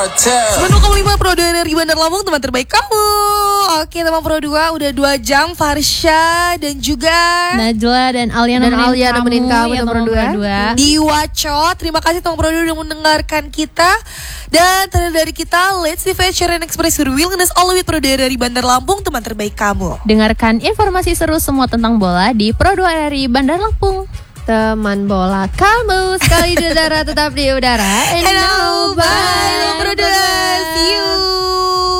9,5 Pro 2 dari Bandar Lampung, teman terbaik kamu. Oke teman Pro 2, udah 2 jam Farsha dan juga Najla dan Alia nemenin kamu ya, teman Pro 2 di Waco. Terima kasih teman Pro 2 udah mendengarkan kita. Dan terakhir dari kita, Let's Adventure and Express Your Wilderness All with Pro 2 dari Bandar Lampung, teman terbaik kamu. Dengarkan informasi seru semua tentang bola di Pro 2 dari Bandar Lampung. Teman bola kamu, sekali di udara tetap di udara. And now, bye Pro 2, see you.